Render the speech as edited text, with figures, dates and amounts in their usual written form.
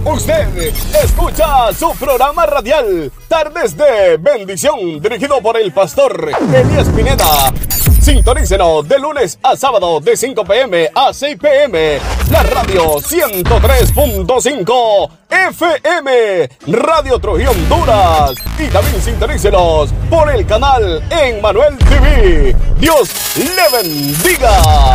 Usted escucha su programa radial Tardes de Bendición, dirigido por el pastor Elías Pineda. Sintonícenos de lunes a sábado de 5 p.m. a 6 p.m. La radio 103.5 FM, Radio Trujillo, Honduras. Y también sintonícenos por el canal Emmanuel TV. Dios le bendiga.